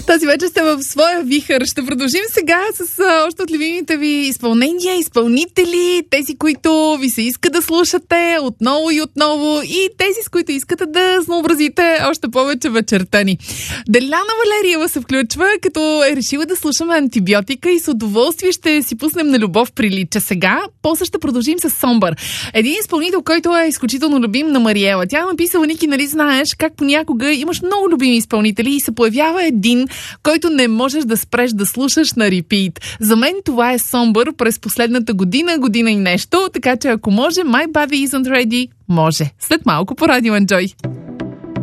Тази вече сте в своя вихър. Ще продължим сега с още от любимите ви изпълнения, изпълнители, тези, които ви се иска да слушате отново и отново, и тези, с които искате да разнообразите още повече вечерта ни. Деляна Валериева се включва, като е решила да слушаме Антибиотика и с удоволствие ще си пуснем на Любов прилича сега. После ще продължим с Сомбър. Един изпълнител, който е изключително любим на Мариела. Тя е написала: Ники, нали знаеш как понякога имаш много любими изпълнители и се появява един, който не можеш да спреш да слушаш на репит. За мен това е Сомбър през последната година и нещо, така че ако може, My Body Isn't Ready, може. След малко по Радио Enjoy.